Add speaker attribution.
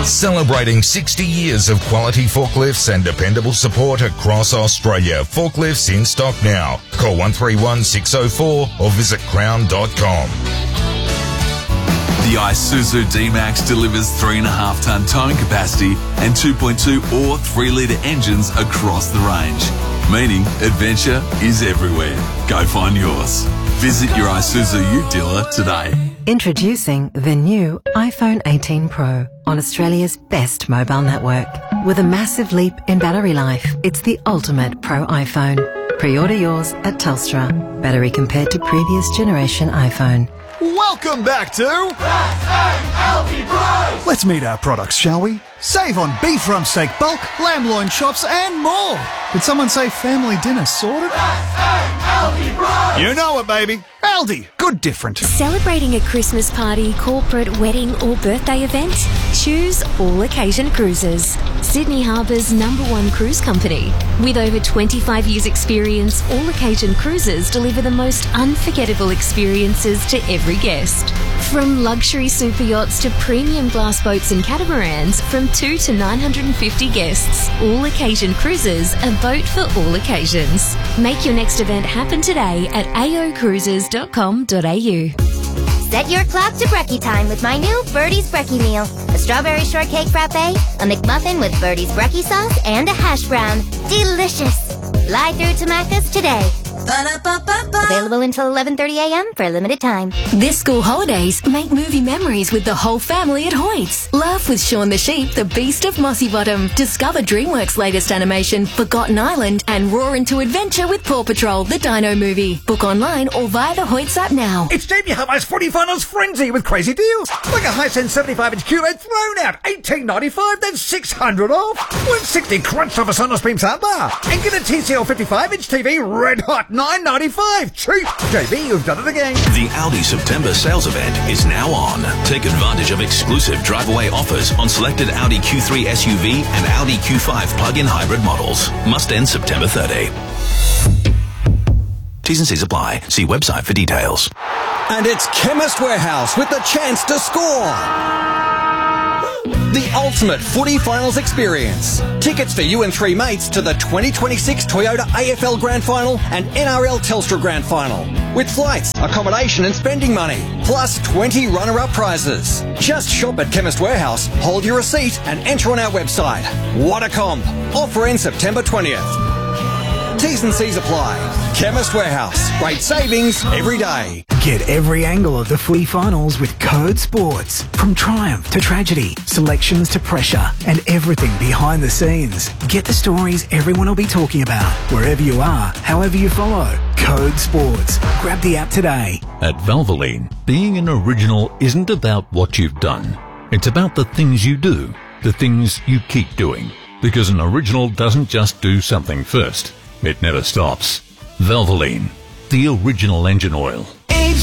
Speaker 1: Celebrating 60 years of quality forklifts and dependable support across Australia. Forklifts in stock now. Call 131 604 or visit crown.com.
Speaker 2: The Isuzu D-Max delivers 3.5-tonne towing capacity and 2.2 or 3-litre engines across the range, meaning adventure is everywhere. Go find yours. Visit your Isuzu Ute dealer today.
Speaker 3: Introducing the new iPhone 18 Pro on Australia's best mobile network. With a massive leap in battery life, it's the ultimate Pro iPhone. Pre-order yours at Telstra. Battery compared to previous generation iPhone.
Speaker 4: Welcome back to Let's meet our products, shall we? Save on beef rump steak bulk, lamb loin chops and more. Did someone say family dinner sorted? You know it, baby. Aldi, good different.
Speaker 5: Celebrating a Christmas party, corporate, wedding or birthday event? Choose All Occasion Cruises, Sydney Harbour's #1 cruise company. With over 25 years experience, All Occasion Cruises deliver the most unforgettable experiences to every guest. From luxury super yachts to premium glass boats and catamarans, from 2 to 950 guests, All Occasion Cruises, a boat for all occasions. Make your next event happen today at aocruises.com.au.
Speaker 6: Set your clock to brekkie time with my new Birdie's Brekkie meal. A strawberry shortcake frappe, a McMuffin with Birdie's Brekkie sauce, and a hash brown. Delicious! Fly through to Macca's today. Available until 11:30 a.m. for a limited time.
Speaker 5: This school holidays, make movie memories with the whole family at Hoyts. Laugh with Shaun the Sheep, the Beast of Mossy Bottom. Discover DreamWorks' latest animation, Forgotten Island, and roar into adventure with Paw Patrol, the Dino movie. Book online or via the Hoyts app now.
Speaker 7: It's Jamie Hubbar's Footy Finals Frenzy with crazy deals. Like a Hisense 75-inch QLED thrown out, $18.95, then $600 off. 160 crunch off a Sonos Beam soundbar. And get a TCL 55-inch TV red hot, $9.95. Cheap. JB, you've done it again.
Speaker 8: The Audi September sales event is now on. Take advantage of exclusive drive-away offers on selected Audi Q3 SUV and Audi Q5 plug-in hybrid models. Must end September 30. T's and C's apply. See website for details.
Speaker 9: And it's Chemist Warehouse with the chance to score. The ultimate footy finals experience. Tickets for you and 3 mates to the 2026 Toyota AFL Grand Final and NRL Telstra Grand Final. With flights, accommodation and spending money. Plus 20 runner-up prizes. Just shop at Chemist Warehouse, hold your receipt and enter on our website. What a comp. Offer ends September 20th. T's and C's apply. Chemist Warehouse. Great savings every day.
Speaker 10: Get every angle of the footy finals with Code Sports. From triumph to tragedy, selections to pressure, and everything behind the scenes. Get the stories everyone will be talking about, wherever you are, however you follow. Code Sports. Grab the app today.
Speaker 11: At Valvoline, being an original isn't about what you've done. It's about the things you do, the things you keep doing. Because an original doesn't just do something first. It never stops. Valvoline, the original engine oil.